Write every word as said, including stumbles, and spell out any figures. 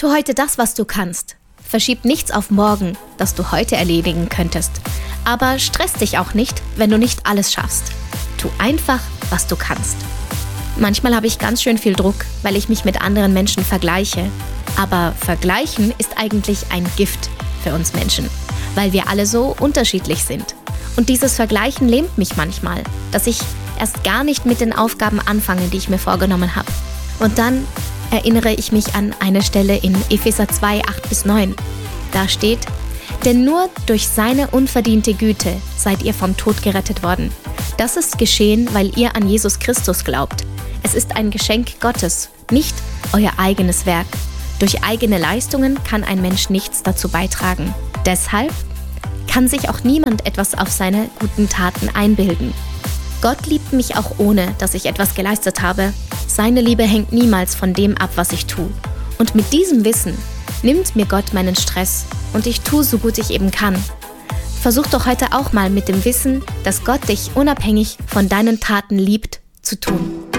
Tu heute das, was du kannst. Verschieb nichts auf morgen, das du heute erledigen könntest. Aber stress dich auch nicht, wenn du nicht alles schaffst. Tu einfach, was du kannst. Manchmal habe ich ganz schön viel Druck, weil ich mich mit anderen Menschen vergleiche. Aber Vergleichen ist eigentlich ein Gift für uns Menschen, weil wir alle so unterschiedlich sind. Und dieses Vergleichen lähmt mich manchmal, dass ich erst gar nicht mit den Aufgaben anfange, die ich mir vorgenommen habe. Und dann erinnere ich mich an eine Stelle in Epheser zwei, acht bis neun. Da steht: Denn nur durch seine unverdiente Güte seid ihr vom Tod gerettet worden. Das ist geschehen, weil ihr an Jesus Christus glaubt. Es ist ein Geschenk Gottes, nicht euer eigenes Werk. Durch eigene Leistungen kann ein Mensch nichts dazu beitragen. Deshalb kann sich auch niemand etwas auf seine guten Taten einbilden. Gott liebt mich auch ohne, dass ich etwas geleistet habe. Seine Liebe hängt niemals von dem ab, was ich tue. Und mit diesem Wissen nimmt mir Gott meinen Stress und ich tue so gut ich eben kann. Versuch doch heute auch mal mit dem Wissen, dass Gott dich unabhängig von deinen Taten liebt, zu tun.